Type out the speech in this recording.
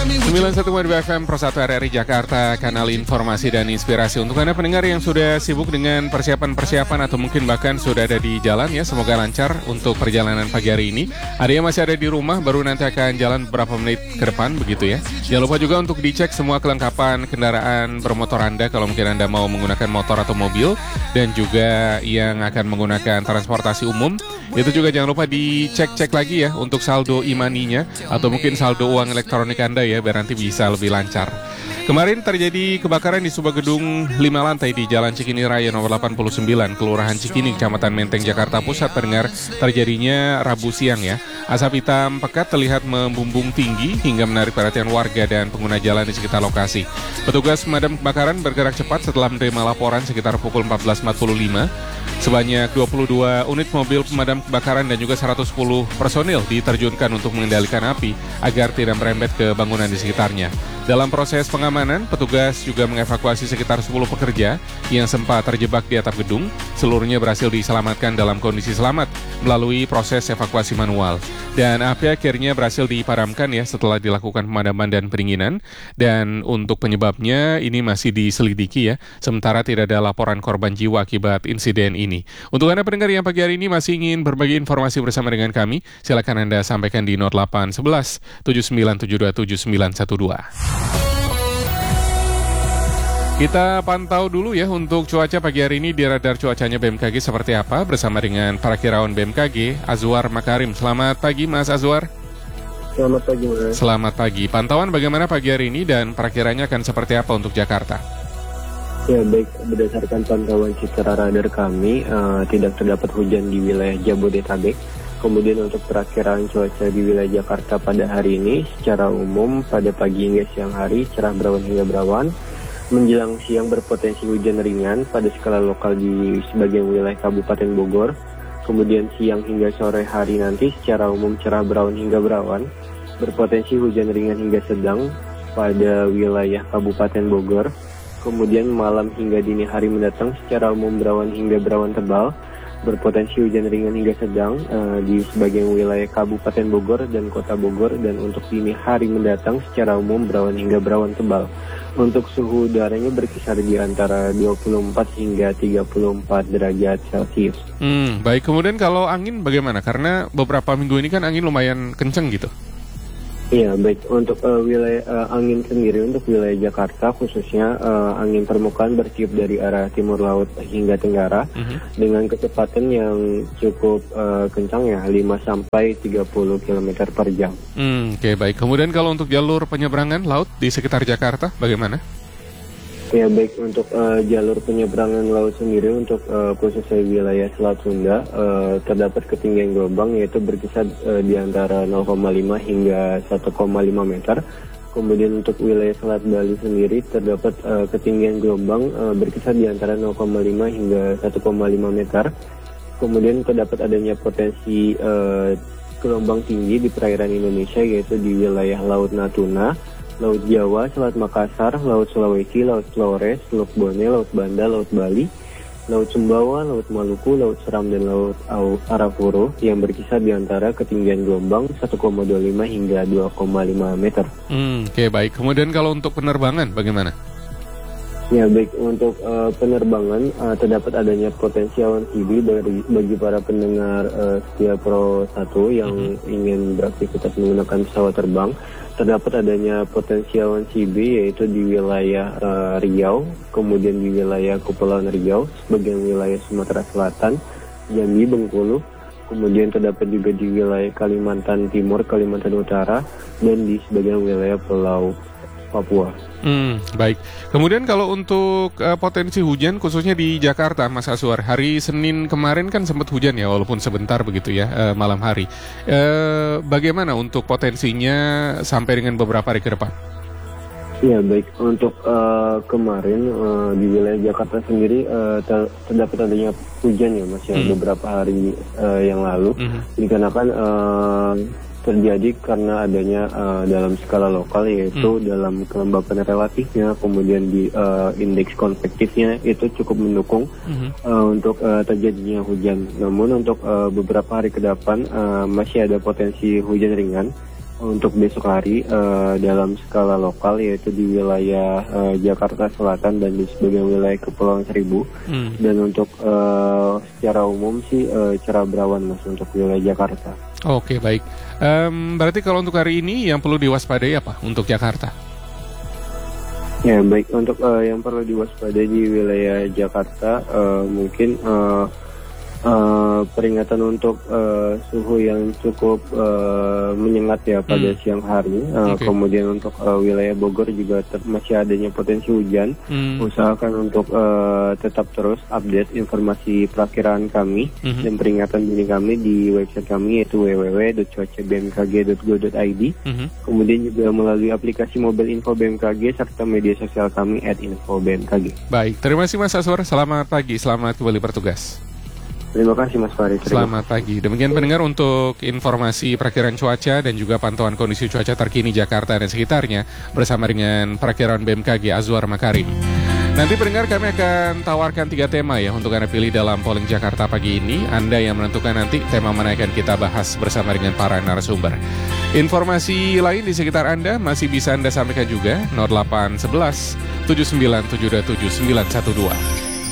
91,2 FM Pro 1 RRI Jakarta, kanal informasi dan inspirasi. Untuk Anda pendengar yang sudah sibuk dengan persiapan-persiapan atau mungkin bahkan sudah ada di jalan ya, semoga lancar untuk perjalanan pagi hari ini. Ada yang masih ada di rumah, baru nanti akan jalan beberapa menit ke depan, begitu ya. Jangan lupa juga untuk dicek semua kelengkapan kendaraan bermotor Anda kalau mungkin Anda mau menggunakan motor atau mobil, dan juga yang akan menggunakan transportasi umum. Itu juga jangan lupa dicek-cek lagi ya untuk saldo e-money-nya atau mungkin saldo uang elektronik Anda ya, biar nanti bisa lebih lancar. Kemarin terjadi kebakaran di sebuah gedung 5 lantai di Jalan Cikini Raya nomor 89, Kelurahan Cikini, Kecamatan Menteng, Jakarta Pusat. Pendengar, terjadinya Rabu siang ya. Asap hitam pekat terlihat membumbung tinggi hingga menarik perhatian warga dan pengguna jalan di sekitar lokasi. Petugas pemadam kebakaran bergerak cepat setelah menerima laporan sekitar pukul 14.45. Sebanyak 22 unit mobil pemadam kebakaran dan juga 110 personil diterjunkan untuk mengendalikan api agar tidak merembet ke bangunan di sekitarnya. Dalam proses pengamanan, petugas juga mengevakuasi sekitar 10 pekerja yang sempat terjebak di atap gedung. Seluruhnya berhasil diselamatkan dalam kondisi selamat melalui proses evakuasi manual. Dan api akhirnya berhasil dipadamkan ya setelah dilakukan pemadaman dan pendinginan. Dan untuk penyebabnya ini masih diselidiki ya. Sementara tidak ada laporan korban jiwa akibat insiden ini. Untuk Anda pendengar yang pagi hari ini masih ingin berbagi informasi bersama dengan kami, silakan Anda sampaikan di 0811 7972 7912. Kita pantau dulu ya untuk cuaca pagi hari ini di radar cuacanya BMKG seperti apa bersama dengan Parakirawan BMKG, Azwar Makarim. Selamat pagi Mas Azwar. Selamat pagi Mas. Selamat pagi. Pantauan bagaimana pagi hari ini dan perakiranya akan seperti apa untuk Jakarta? Ya baik, berdasarkan pantauan citra radar kami, tidak terdapat hujan di wilayah Jabodetabek. Kemudian untuk perakiraan cuaca di wilayah Jakarta pada hari ini, secara umum pada pagi hingga siang hari cerah berawan hingga berawan. Menjelang siang berpotensi hujan ringan pada skala lokal di sebagian wilayah Kabupaten Bogor. Kemudian siang hingga sore hari nanti secara umum cerah berawan hingga berawan. Berpotensi hujan ringan hingga sedang pada wilayah Kabupaten Bogor. Kemudian malam hingga dini hari mendatang secara umum berawan hingga berawan tebal. Berpotensi hujan ringan hingga sedang di sebagian wilayah Kabupaten Bogor dan Kota Bogor. Dan untuk dini hari mendatang secara umum berawan hingga berawan tebal. Untuk suhu udaranya berkisar di antara 24 hingga 34 derajat Celcius. Baik, kemudian kalau angin bagaimana? Karena beberapa minggu ini kan angin lumayan kenceng gitu. Iya, baik. Untuk wilayah angin sendiri untuk wilayah Jakarta khususnya angin permukaan bertiup dari arah timur laut hingga tenggara dengan kecepatan yang cukup kencang ya, 5-30 km per jam. Oke, baik. Kemudian kalau untuk jalur penyeberangan laut di sekitar Jakarta bagaimana? Ya baik, untuk jalur penyeberangan laut sendiri untuk khususnya wilayah Selat Sunda terdapat ketinggian gelombang yaitu berkisar di antara 0,5 hingga 1,5 meter. Kemudian untuk wilayah Selat Bali sendiri terdapat ketinggian gelombang berkisar di antara 0,5 hingga 1,5 meter. Kemudian terdapat adanya potensi gelombang tinggi di perairan Indonesia yaitu di wilayah Laut Natuna, Laut Jawa, Selat Makassar, Laut Sulawesi, Laut Flores, Teluk Bone, Laut Banda, Laut Bali, Laut Sumbawa, Laut Maluku, Laut Seram, dan Laut Arafura yang berkisar di antara ketinggian gelombang 1,25 hingga 2,5 meter. Oke, baik. Kemudian kalau untuk penerbangan bagaimana? Ya baik, untuk penerbangan terdapat adanya potensi awan CB bagi para pendengar setia Pro 1 yang ingin beraktivitas menggunakan pesawat terbang. Terdapat adanya potensi awan CB yaitu di wilayah Riau, kemudian di wilayah Kepulauan Riau, sebagian wilayah Sumatera Selatan, Jambi, Bengkulu, kemudian terdapat juga di wilayah Kalimantan Timur, Kalimantan Utara, dan di sebagian wilayah Pulau Papua. Baik. Kemudian kalau untuk potensi hujan khususnya di Jakarta, Mas Azwar, hari Senin kemarin kan sempat hujan ya, walaupun sebentar begitu ya, malam hari. Bagaimana untuk potensinya sampai dengan beberapa hari ke depan? Ya baik, untuk kemarin di wilayah Jakarta sendiri terdapat adanya hujan ya Mas ya, beberapa hari yang lalu, dikarenakan terjadi karena adanya dalam skala lokal yaitu dalam kelembapan relatifnya, kemudian di indeks konvektifnya itu cukup mendukung untuk terjadinya hujan. Namun untuk beberapa hari ke depan masih ada potensi hujan ringan untuk besok hari dalam skala lokal, yaitu di wilayah Jakarta Selatan dan di sebagian wilayah Kepulauan Seribu. Dan untuk secara umum sih cerah berawan Mas untuk wilayah Jakarta. Oke, baik. Berarti kalau untuk hari ini yang perlu diwaspadai apa untuk Jakarta? Ya, baik. Untuk yang perlu diwaspadai di wilayah Jakarta, mungkin peringatan untuk suhu yang cukup menyengat ya pada siang hari. Kemudian untuk wilayah Bogor juga masih adanya potensi hujan. Usahakan untuk tetap terus update informasi perakiraan kami dan peringatan dini kami di website kami, yaitu www.cuacabmkg.go.id. Kemudian juga melalui aplikasi mobile info BMKG serta media sosial kami @info_bmkg. Baik, terima kasih Mas Aswar. Selamat pagi, selamat kembali bertugas. Terima kasih Mas Farid. Selamat pagi. Demikian pendengar untuk informasi perakiraan cuaca dan juga pantauan kondisi cuaca terkini Jakarta dan sekitarnya bersama dengan perakiraan BMKG Azwar Makarim. Nanti pendengar kami akan tawarkan 3 tema ya untuk Anda pilih dalam polling Jakarta pagi ini. Anda yang menentukan nanti tema mana yang akan kita bahas bersama dengan para narasumber. Informasi lain di sekitar Anda masih bisa Anda sampaikan juga 0811 79727912.